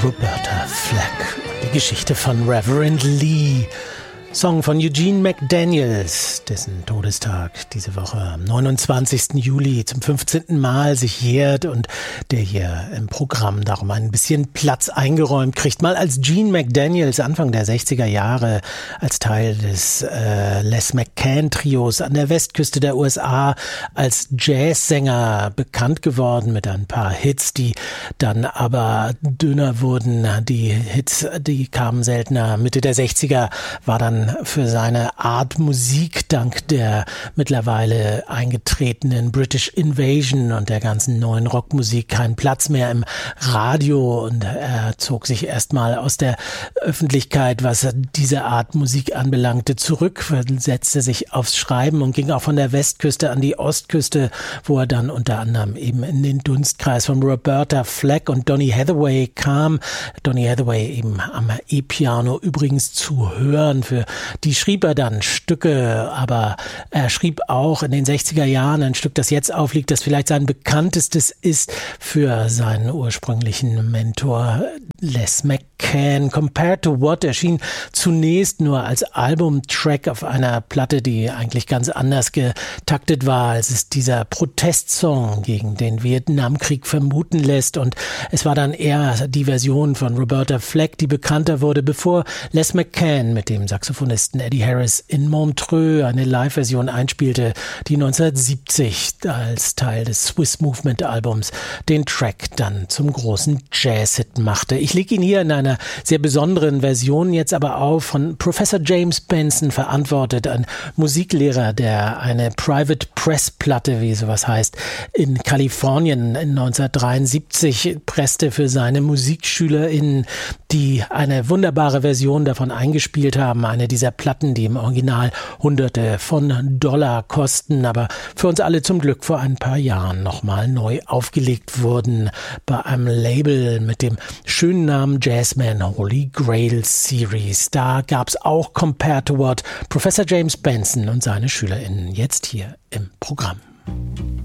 Roberta Flack und die Geschichte von Reverend Lee. Song von Eugene McDaniels, dessen Todestag diese Woche am 29. Juli zum 15. Mal sich jährt und der hier im Programm darum ein bisschen Platz eingeräumt kriegt. Mal als Gene McDaniels Anfang der 60er Jahre als Teil des Les McCann-Trios an der Westküste der USA als Jazzsänger bekannt geworden mit ein paar Hits, die dann aber dünner wurden. Die Hits, die kamen seltener. Mitte der 60er war dann für seine Art Musik dank der mittlerweile eingetretenen British Invasion und der ganzen neuen Rockmusik kein Platz mehr im Radio und er zog sich erstmal aus der Öffentlichkeit, was diese Art Musik anbelangte, zurück, setzte sich aufs Schreiben und ging auch von der Westküste an die Ostküste, wo er dann unter anderem eben in den Dunstkreis von Roberta Flack und Donny Hathaway kam. Donny Hathaway eben am E-Piano übrigens zu hören, für die schrieb er dann Stücke, aber er schrieb auch in den 60er Jahren ein Stück, das jetzt aufliegt, das vielleicht sein bekanntestes ist für seinen ursprünglichen Mentor Les McCann. Compared to What erschien zunächst nur als Albumtrack auf einer Platte, die eigentlich ganz anders getaktet war, als es dieser Protestsong gegen den Vietnamkrieg vermuten lässt. Und es war dann eher die Version von Roberta Flack, die bekannter wurde, bevor Les McCann mit dem Saxophonisten Eddie Harris in Montreux eine Live-Version einspielte, die 1970 als Teil des Swiss Movement Albums den Track dann zum großen Jazz-Hit machte. Ich lege ihn hier in einer sehr besonderen Version jetzt aber auf, von Professor James Benson verantwortet, ein Musiklehrer, der eine Private Press Platte, wie sowas heißt, in Kalifornien in 1973 presste für seine MusikschülerInnen, die eine wunderbare Version davon eingespielt haben, eine dieser Platten, die im Original Hunderte von Dollar kosten, aber für uns alle zum Glück vor ein paar Jahren nochmal neu aufgelegt wurden bei einem Label mit dem schönen Namen Jazzman Holy Grail Series. Da gab's auch Compared to What, Professor James Benson und seine SchülerInnen jetzt hier im Programm.